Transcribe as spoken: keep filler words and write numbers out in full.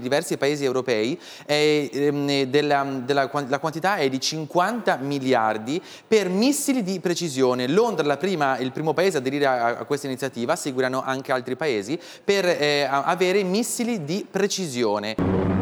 diversi paesi europei, eh, ehm, della, della, la quantità è di cinquanta miliardi per missili di precisione. Londra è la prima, il primo paese a aderire a, a questa iniziativa, seguiranno anche altri paesi per eh, avere missili di precisione.